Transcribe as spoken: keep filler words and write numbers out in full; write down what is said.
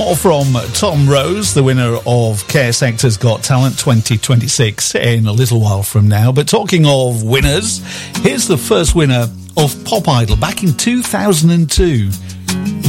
more from Tom Rose, the winner of Care Sector's Got Talent twenty twenty-six, in a little while from now. But talking of winners, here's the first winner of Pop Idol back in two thousand two.